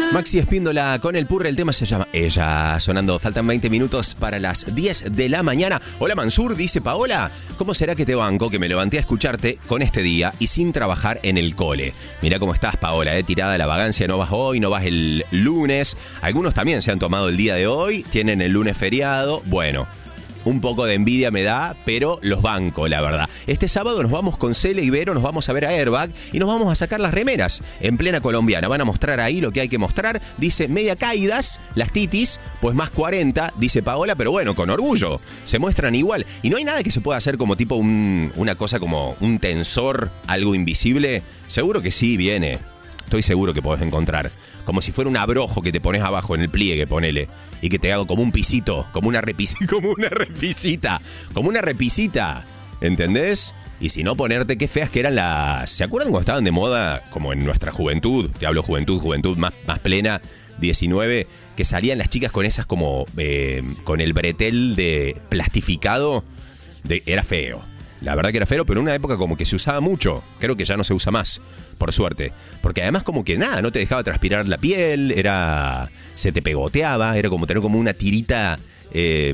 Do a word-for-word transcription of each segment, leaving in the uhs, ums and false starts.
Maxi Espíndola con el Purre, el tema se llama Ella, sonando, faltan veinte minutos para las diez de la mañana. Hola Mansur, dice Paola, ¿cómo será que te banco que me levanté a escucharte con este día y sin trabajar en el cole? Mirá cómo estás, Paola, eh, tirada de la vagancia, no vas hoy, no vas el lunes. Algunos también se han tomado el día de hoy, tienen el lunes feriado, bueno. Un poco de envidia me da, pero los banco, la verdad. Este sábado nos vamos con Cele y Vero, nos vamos a ver a Airbag y nos vamos a sacar las remeras en plena colombiana. Van a mostrar ahí lo que hay que mostrar. Dice media caídas, las titis, pues más cuarenta, dice Paola, pero bueno, con orgullo. Se muestran igual. Y no hay nada que se pueda hacer como tipo un, una cosa como un tensor, algo invisible. Seguro que sí viene. Estoy seguro que podés encontrar. Como si fuera un abrojo que te pones abajo en el pliegue, ponele. Y que te haga como un pisito, como una repisita, como una repisita, como una repisita, ¿entendés? Y si no, ponerte, qué feas que eran las... ¿Se acuerdan cuando estaban de moda, como en nuestra juventud? Te hablo juventud, juventud más, más plena, diecinueve, que salían las chicas con esas como... Eh, con el bretel de plastificado. De, era feo. La verdad que era feo, pero en una época como que se usaba mucho. Creo que ya no se usa más, por suerte. Porque además como que nada, no te dejaba transpirar la piel, era se te pegoteaba, era como tener como una tirita eh,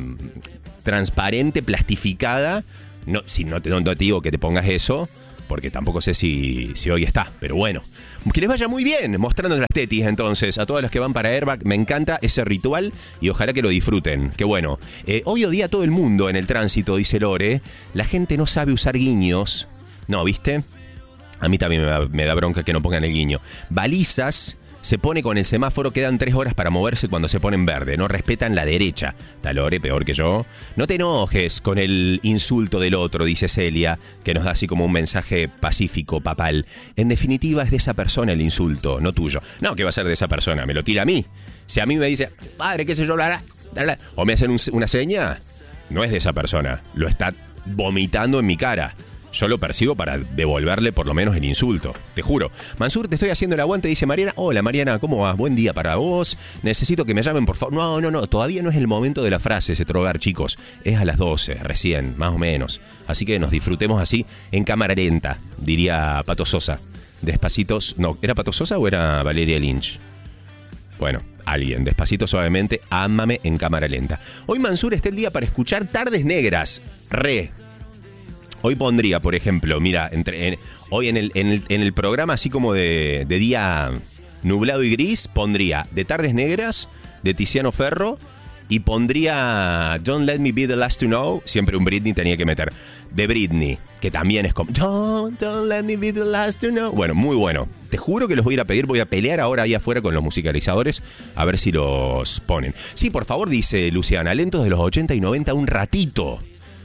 transparente, plastificada. No, si no te, no te digo que te pongas eso, porque tampoco sé si, si hoy está, pero bueno. Que les vaya muy bien mostrando las tetis entonces a todas las que van para Airbag. Me encanta ese ritual y ojalá que lo disfruten. Qué bueno. Eh, hoy odia a todo el mundo en el tránsito, dice Lore. La gente no sabe usar guiños. No, ¿viste? A mí también me da, me da bronca que no pongan el guiño. Balizas. Se pone con el semáforo, quedan tres horas para moverse cuando se pone en verde. No respetan la derecha. Talore, peor que yo. No te enojes con el insulto del otro, dice Celia, que nos da así como un mensaje pacífico, papal. En definitiva, es de esa persona el insulto, no tuyo. No, ¿qué va a ser de esa persona? Me lo tira a mí. Si a mí me dice, padre, qué sé yo, bla, bla, bla, o me hacen un, una seña, no es de esa persona. Lo está vomitando en mi cara. Yo lo percibo para devolverle por lo menos el insulto, te juro. Mansur, te estoy haciendo el aguante, dice Mariana. Hola Mariana, ¿cómo vas? Buen día para vos. Necesito que me llamen, por favor. No, no, no, todavía no es el momento de la frase, ese trogar, chicos. Es a las doce, recién, más o menos. Así que nos disfrutemos así, en cámara lenta, diría Pato Sosa. Despacitos, no, ¿era Pato Sosa o era Valeria Lynch? Bueno, alguien, despacito, suavemente, ámame en cámara lenta. Hoy Mansur está el día para escuchar Tardes Negras. Re... Hoy pondría, por ejemplo, mira, entre, en, hoy en el, en, el, en el programa así como de, de día nublado y gris, pondría de Tardes Negras, de Tiziano Ferro, y pondría Don't Let Me Be the Last to Know, siempre un Britney tenía que meter, de Britney, que también es como Don't, don't Let Me Be the Last to Know. Bueno, muy bueno. Te juro que los voy a ir a pedir, voy a pelear ahora ahí afuera con los musicalizadores, a ver si los ponen. Sí, por favor, dice Luciana, lentos de los ochenta y noventa un ratito.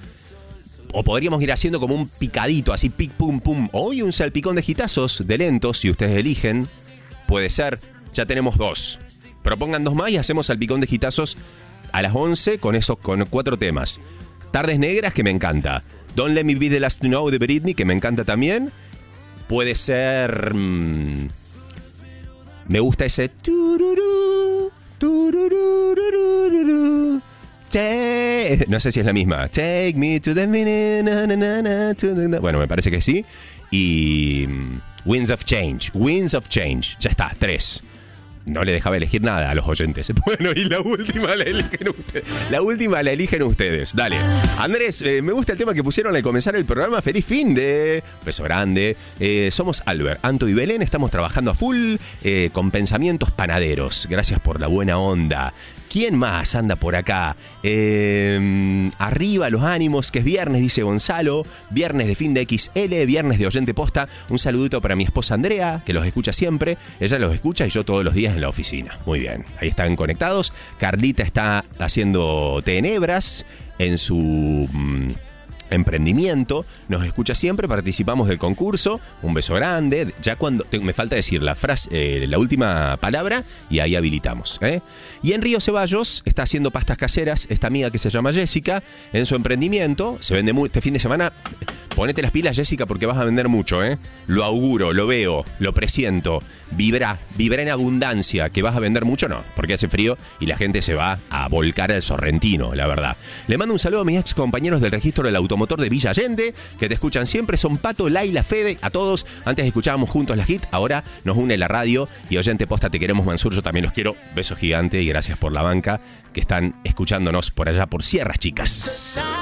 O podríamos ir haciendo como un picadito, así pic, pum, pum. Hoy un salpicón de gitazos, de lentos, si ustedes eligen. Puede ser. Ya tenemos dos. Propongan dos más y hacemos salpicón de gitazos a las once con esos, con cuatro temas. Tardes Negras, que me encanta. Don't Let Me Be the Last to Know, de Britney, que me encanta también. Puede ser... Mmm, me gusta ese... Tururú, tururú, no sé si es la misma. Take me to the minute, na, na, na, na, to the... Bueno, me parece que sí. Y Winds of Change. Winds of Change. Ya está, tres. No le dejaba elegir nada a los oyentes. Bueno, y la última la eligen ustedes. La última la eligen ustedes. Dale. Andrés, eh, me gusta el tema que pusieron al comenzar el programa. Feliz fin de... Beso grande. Eh, somos Albert, Anto y Belén. Estamos trabajando a full eh, con pensamientos panaderos. Gracias por la buena onda. ¿Quién más anda por acá? Eh, arriba los ánimos, que es viernes, dice Gonzalo. Viernes de fin de X L, viernes de oyente posta. Un saludito para mi esposa Andrea, que los escucha siempre. Ella los escucha y yo todos los días en la oficina. Muy bien, ahí están conectados. Carlita está haciendo tenebras en su... Mmm, emprendimiento, nos escucha siempre, participamos del concurso, un beso grande, ya cuando te, me falta decir la frase, eh, la última palabra y ahí habilitamos, ¿eh? Y en Río Ceballos está haciendo pastas caseras esta amiga que se llama Jessica, en su emprendimiento, se vende muy, este fin de semana, ponete las pilas Jessica porque vas a vender mucho, ¿eh? Lo auguro, lo veo, lo presiento, vibra, vibra en abundancia, que vas a vender mucho, no, porque hace frío y la gente se va a volcar al Sorrentino, la verdad. Le mando un saludo a mis ex compañeros del registro del automotor promotor de Villa Allende, que te escuchan siempre. Son Pato, Laila, Fede, a todos. Antes escuchábamos juntos la hit, ahora nos une la radio. Y oyente posta, te queremos, Mansur, yo también los quiero. Beso gigante y gracias por la banca que están escuchándonos por allá por Sierras Chicas.